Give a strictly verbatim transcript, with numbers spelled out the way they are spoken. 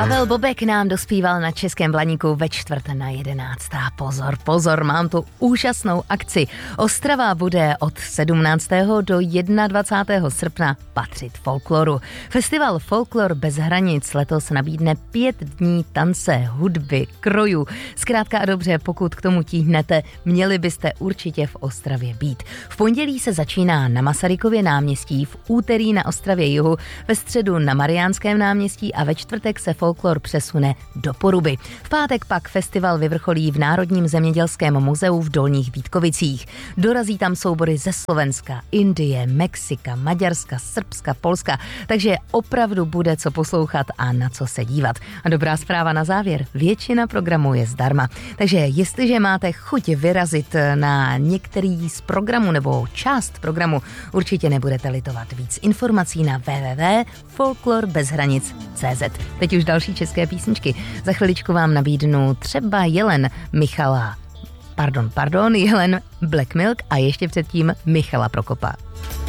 Pavel Bobek nám dospíval na Českém Blaníku ve čtvrt na jedenáctá. Pozor, pozor, mám tu úžasnou akci. Ostrava bude od sedmnáctého do dvacátého prvního srpna patřit folkloru. Festival Folklor bez hranic letos nabídne pět dní tance, hudby, krojů. Zkrátka a dobře, pokud k tomu tíhnete, měli byste určitě v Ostravě být. V pondělí se začíná na Masarykově náměstí, v úterý na Ostravě Jihu, ve středu na Mariánském náměstí a ve čtvrtek se folklor přesune do Poruby. V pátek pak festival vyvrcholí v Národním zemědělském muzeu v Dolních Vítkovicích. Dorazí tam soubory ze Slovenska, Indie, Mexika, Maďarska, Srbska, Polska, takže opravdu bude co poslouchat a na co se dívat. A dobrá zpráva na závěr, většina programu je zdarma. Takže jestliže máte chuť vyrazit na některý z programů nebo část programu, určitě nebudete litovat. Víc informací na w w w tečka folklor bez hranic tečka c z. Teď už další české písničky. Za chviličku vám nabídnu třeba Jelen Michala. Pardon, pardon, Jelen Black Milk a ještě předtím Michala Prokopa.